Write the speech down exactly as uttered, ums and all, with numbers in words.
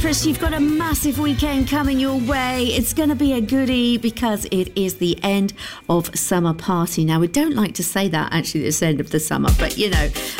breakfast, you've got a massive weekend coming your way. It's going to be a goodie because it is the end of summer party. Now, we don't like to say that actually, it's the end of the summer, but you know,